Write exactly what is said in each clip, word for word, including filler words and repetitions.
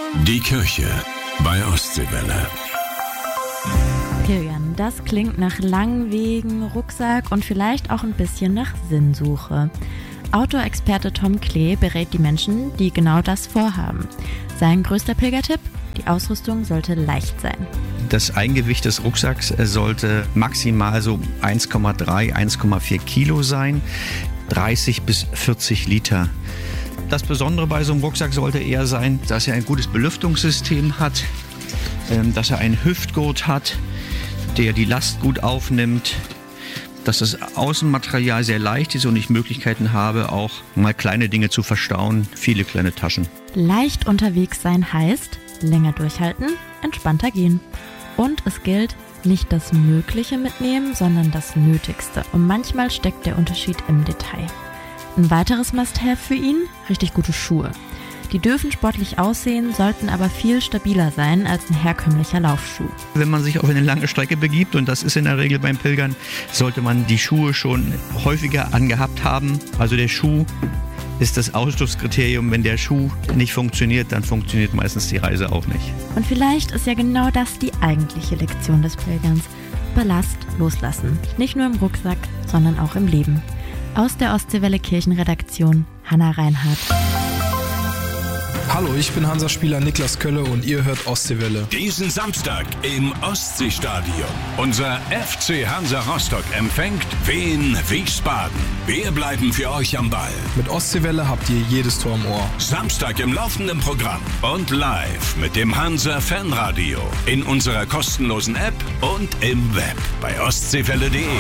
Die Kirche bei Ostseewelle. Kilian, das klingt nach langen Wegen, Rucksack und vielleicht auch ein bisschen nach Sinnsuche. Outdoor-Experte Tom Klee berät die Menschen, die genau das vorhaben. Sein größter Pilgertipp? Die Ausrüstung sollte leicht sein. Das Eigengewicht des Rucksacks sollte maximal so eins Komma drei, eins Komma vier Kilo sein, dreißig bis vierzig Liter. Das Besondere bei so einem Rucksack sollte eher sein, dass er ein gutes Belüftungssystem hat, dass er einen Hüftgurt hat, der die Last gut aufnimmt, dass das Außenmaterial sehr leicht ist und ich Möglichkeiten habe, auch mal kleine Dinge zu verstauen, viele kleine Taschen. Leicht unterwegs sein heißt, länger durchhalten, entspannter gehen. Und es gilt, nicht das Mögliche mitnehmen, sondern das Nötigste. Und manchmal steckt der Unterschied im Detail. Ein weiteres Must-have für ihn, richtig gute Schuhe. Die dürfen sportlich aussehen, sollten aber viel stabiler sein als ein herkömmlicher Laufschuh. Wenn man sich auf eine lange Strecke begibt, und das ist in der Regel beim Pilgern, sollte man die Schuhe schon häufiger angehabt haben. Also der Schuh ist das Ausschlusskriterium. Wenn der Schuh nicht funktioniert, dann funktioniert meistens die Reise auch nicht. Und vielleicht ist ja genau das die eigentliche Lektion des Pilgerns. Ballast loslassen. Nicht nur im Rucksack, sondern auch im Leben. Aus der Ostseewelle Kirchenredaktion, Hannah Reinhardt. Hallo, ich bin Hansa-Spieler Niklas Kölle und ihr hört Ostseewelle. Diesen Samstag im Ostseestadion. Unser F C Hansa Rostock empfängt Wien Wiesbaden. Wir bleiben für euch am Ball. Mit Ostseewelle habt ihr jedes Tor im Ohr. Samstag im laufenden Programm und live mit dem Hansa Fanradio. In unserer kostenlosen App und im Web bei ostseewelle punkt de.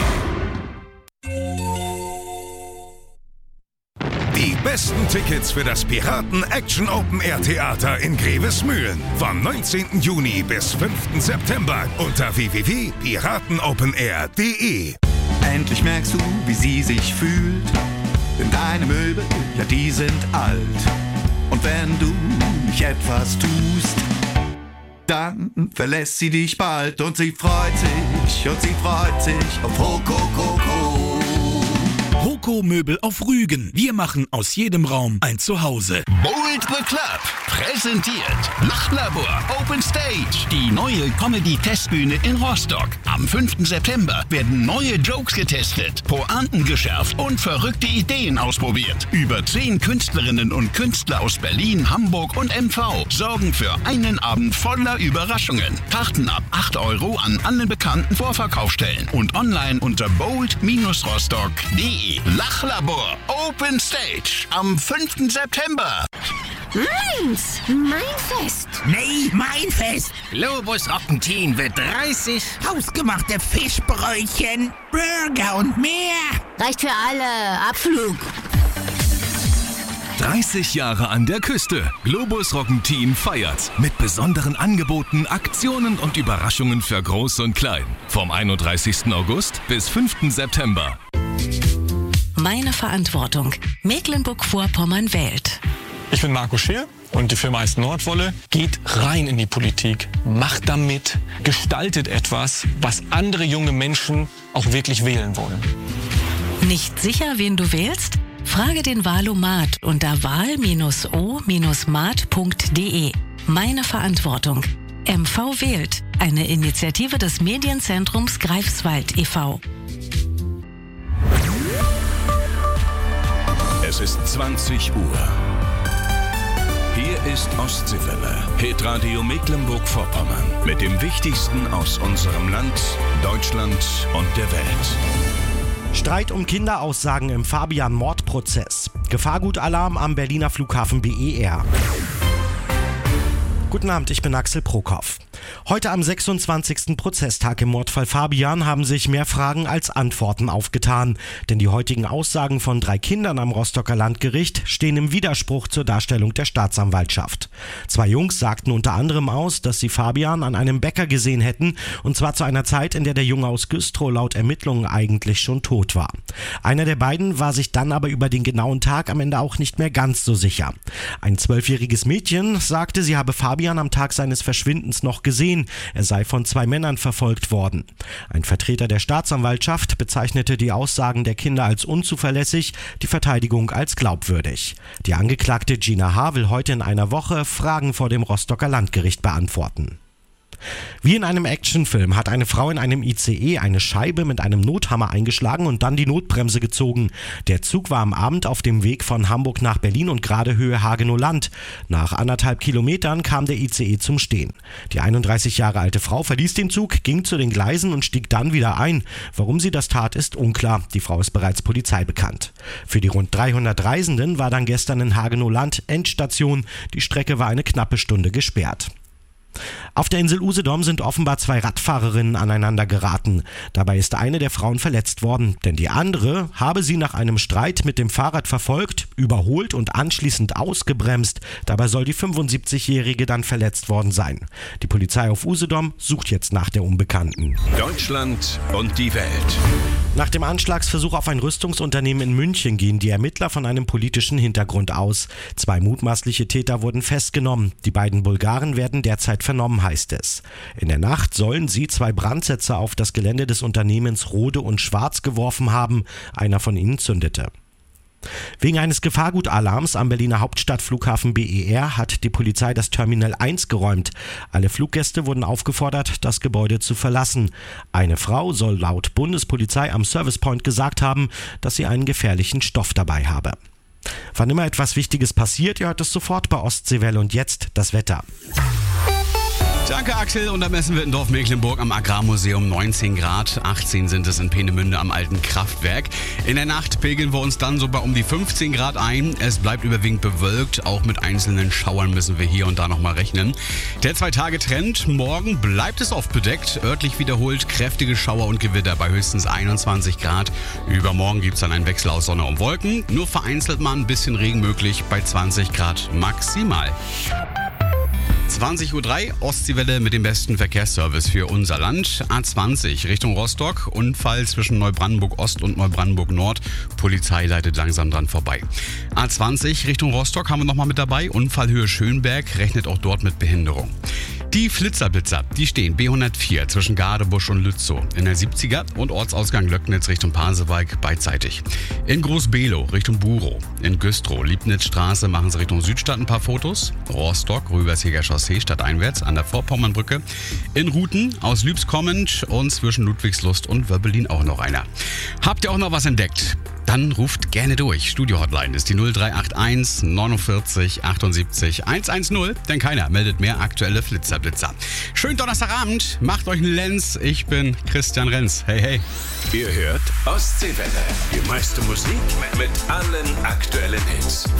Die besten Tickets für das Piraten Action Open Air Theater in Grevesmühlen. Vom neunzehnten Juni bis fünften September unter w w w punkt piraten open air punkt de. Endlich merkst du, wie sie sich fühlt. Denn deine Möbel, ja die sind alt. Und wenn du nicht etwas tust, dann verlässt sie dich bald. Und sie freut sich, und sie freut sich auf Rokoko. Hoko Möbel auf Rügen. Wir machen aus jedem Raum ein Zuhause. Bold the Club präsentiert Lachlabor Open Stage. Die neue Comedy-Testbühne in Rostock. Am fünften September werden neue Jokes getestet, Pointen geschärft und verrückte Ideen ausprobiert. Über zehn Künstlerinnen und Künstler aus Berlin, Hamburg und M V sorgen für einen Abend voller Überraschungen. Karten ab acht Euro an allen bekannten Vorverkaufsstellen und online unter bold Rostock punkt de. Lachlabor Open Stage am fünften September. Meins, mein Fest. Nee, mein Fest. Globus Rock'n'Teen wird dreißig. Hausgemachte Fischbrötchen, Burger und mehr. Reicht für alle. Abflug. dreißig Jahre an der Küste. Globus Rock'n'Teen feiert mit besonderen Angeboten, Aktionen und Überraschungen für Groß und Klein. Vom einunddreißigsten August bis fünften September. Meine Verantwortung. Mecklenburg-Vorpommern wählt. Ich bin Marco Scheer und die Firma heißt Nordwolle. Geht rein in die Politik, macht damit, gestaltet etwas, was andere junge Menschen auch wirklich wählen wollen. Nicht sicher, wen du wählst? Frage den Wahlomat unter wahl Bindestrich o mat punkt de. Meine Verantwortung. M V wählt. Eine Initiative des Medienzentrums Greifswald e V Es ist zwanzig Uhr. Hier ist Ostseewelle, Hitradio Mecklenburg-Vorpommern. Mit dem Wichtigsten aus unserem Land, Deutschland und der Welt. Streit um Kinderaussagen im Fabian-Mordprozess. Gefahrgutalarm am Berliner Flughafen B E R. Guten Abend, ich bin Axel Prokop. Heute am sechsundzwanzigsten Prozesstag im Mordfall Fabian haben sich mehr Fragen als Antworten aufgetan. Denn die heutigen Aussagen von drei Kindern am Rostocker Landgericht stehen im Widerspruch zur Darstellung der Staatsanwaltschaft. Zwei Jungs sagten unter anderem aus, dass sie Fabian an einem Bäcker gesehen hätten, und zwar zu einer Zeit, in der der Junge aus Güstrow laut Ermittlungen eigentlich schon tot war. Einer der beiden war sich dann aber über den genauen Tag am Ende auch nicht mehr ganz so sicher. Ein zwölfjähriges Mädchen sagte, sie habe Fabian am Tag seines Verschwindens noch gesehen. Er sei von zwei Männern verfolgt worden. Ein Vertreter der Staatsanwaltschaft bezeichnete die Aussagen der Kinder als unzuverlässig, die Verteidigung als glaubwürdig. Die Angeklagte Gina H. will heute in einer Woche Fragen vor dem Rostocker Landgericht beantworten. Wie in einem Actionfilm hat eine Frau in einem I C E eine Scheibe mit einem Nothammer eingeschlagen und dann die Notbremse gezogen. Der Zug war am Abend auf dem Weg von Hamburg nach Berlin und gerade Höhe Hagenow-Land. Nach anderthalb Kilometern kam der I C E zum Stehen. Die einunddreißig Jahre alte Frau verließ den Zug, ging zu den Gleisen und stieg dann wieder ein. Warum sie das tat, ist unklar. Die Frau ist bereits Polizei bekannt. Für die rund dreihundert Reisenden war dann gestern in Hagenow-Land Endstation. Die Strecke war eine knappe Stunde gesperrt. Auf der Insel Usedom sind offenbar zwei Radfahrerinnen aneinander geraten. Dabei ist eine der Frauen verletzt worden, denn die andere habe sie nach einem Streit mit dem Fahrrad verfolgt, überholt und anschließend ausgebremst. Dabei soll die fünfundsiebzigjährige dann verletzt worden sein. Die Polizei auf Usedom sucht jetzt nach der Unbekannten. Deutschland und die Welt. Nach dem Anschlagsversuch auf ein Rüstungsunternehmen in München gehen die Ermittler von einem politischen Hintergrund aus. Zwei mutmaßliche Täter wurden festgenommen. Die beiden Bulgaren werden derzeit vernommen, heißt es. In der Nacht sollen sie zwei Brandsätze auf das Gelände des Unternehmens Rode und Schwarz geworfen haben. Einer von ihnen zündete. Wegen eines Gefahrgutalarms am Berliner Hauptstadtflughafen B E R hat die Polizei das Terminal eins geräumt. Alle Fluggäste wurden aufgefordert, das Gebäude zu verlassen. Eine Frau soll laut Bundespolizei am Service Point gesagt haben, dass sie einen gefährlichen Stoff dabei habe. Wann immer etwas Wichtiges passiert, ihr hört es sofort bei Ostseewelle. Und jetzt das Wetter. Danke Axel, und am Essen-Wittendorf-Mecklenburg am Agrarmuseum neunzehn Grad, achtzehn sind es in Peenemünde am alten Kraftwerk. In der Nacht pegeln wir uns dann so bei um die fünfzehn Grad ein. Es bleibt überwiegend bewölkt, auch mit einzelnen Schauern müssen wir hier und da nochmal rechnen. Der Zwei-Tage-Trend, morgen bleibt es oft bedeckt, örtlich wiederholt kräftige Schauer und Gewitter bei höchstens einundzwanzig Grad. Übermorgen gibt es dann einen Wechsel aus Sonne und Wolken, nur vereinzelt mal ein bisschen Regen möglich bei zwanzig Grad maximal. zwanzig Uhr drei, Ostseewelle mit dem besten Verkehrsservice für unser Land. A zwanzig Richtung Rostock, Unfall zwischen Neubrandenburg Ost und Neubrandenburg Nord. Polizei leitet langsam dran vorbei. A zwanzig Richtung Rostock haben wir nochmal mit dabei. Unfallhöhe Schönberg, rechnet auch dort mit Behinderung. Die Flitzerblitzer, die stehen B hundertvier zwischen Gadebusch und Lützow. In der siebziger und Ortsausgang Löcknitz Richtung Pasewalk beidseitig. In Groß-Below Richtung Burow. In Güstrow, Liebnitzstraße machen sie Richtung Südstadt ein paar Fotos. Rostock, Rübersheger Chaussee stadteinwärts an der Vorpommernbrücke. In Ruten aus Lübs kommend und zwischen Ludwigslust und Wöbbelin auch noch einer. Habt ihr auch noch was entdeckt? Dann ruft gerne durch. Studio-Hotline ist die null drei acht eins neunundvierzig achtundsiebzig hundertzehn, denn keiner meldet mehr aktuelle Flitzerblitzer. Schönen Donnerstagabend, macht euch einen Lenz. Ich bin Christian Renz. Hey, hey. Ihr hört Ostseewelle. Die meiste Musik mit allen aktuellen Hits.